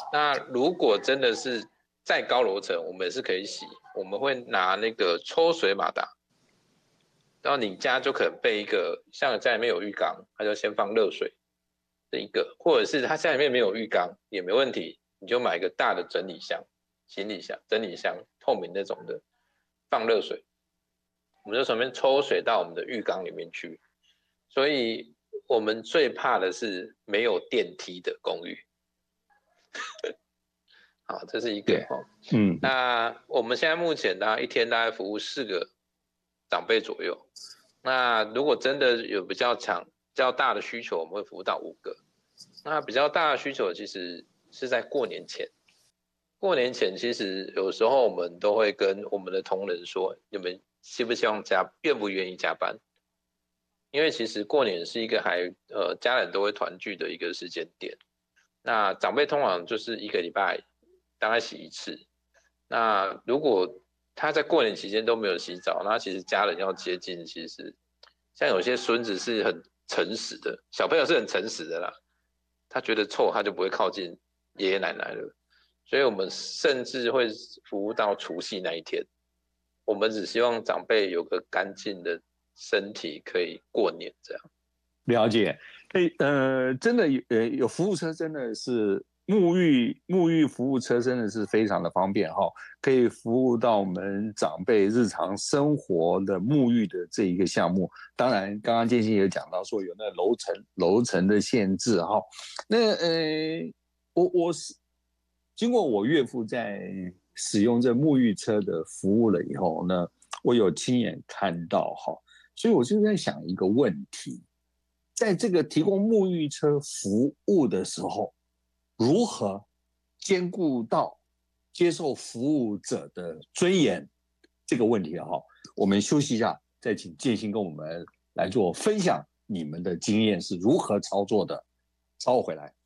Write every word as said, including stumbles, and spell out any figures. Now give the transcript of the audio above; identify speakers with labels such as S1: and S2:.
S1: 那如果真的是再高楼层，我们也是可以洗，我们会拿那个抽水马达，然后你家就可能备一个，像家里面有浴缸，它就先放热水这一个，或者是他家里面没有浴缸也没问题，你就买一个大的整理箱、行李箱、整理箱，透明那种的，放热水，我们就从那边抽水到我们的浴缸里面去。所以我们最怕的是没有电梯的公寓。好，这是一个哦。嗯，那我们现在目前呢，一天大概服务四个长辈左右。那如果真的有比较强、比较大的需求，我们会服务到五个。那比较大的需求其实是在过年前。过年前其实有时候我们都会跟我们的同仁说，你们希不希望加，愿不愿意加班？因为其实过年是一个还呃家人都会团聚的一个时间点。那长辈通常就是一个礼拜大概洗一次。那如果他在过年期间都没有洗澡，那其实家人要接近，其实像有些孙子是很诚实的，小朋友是很诚实的啦，他觉得臭他就不会靠近爷爷奶奶了。所以我们甚至会服务到除夕那一天。我们只希望长辈有个干净的身体可以过年这样。
S2: 了解。呃，真的有呃有服务车，真的是沐浴沐浴服务车，真的是非常的方便哈，可以服务到我们长辈日常生活的沐浴的这一个项目。当然，刚刚建新也讲到说有那楼层楼层的限制哈。那呃，我我是经过我岳父在使用这沐浴车的服务了以后呢，我有亲眼看到哈，所以我就在想一个问题。在这个提供沐浴车服务的时候，如何兼顾到接受服务者的尊严这个问题哈？我们休息一下，再请建新跟我们来做分享，你们的经验是如何操作的？稍后回来。